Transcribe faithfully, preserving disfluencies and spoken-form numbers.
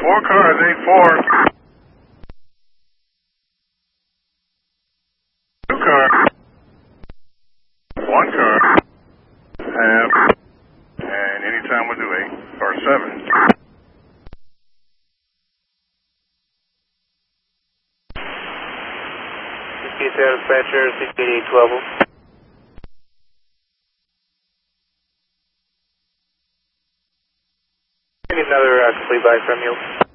Four cars, eight four. Two cars. One car. Half. And anytime we'll do eight or seven. sixty-seven dispatcher, sixty-eight twelve. I need another uh, complete buy from you.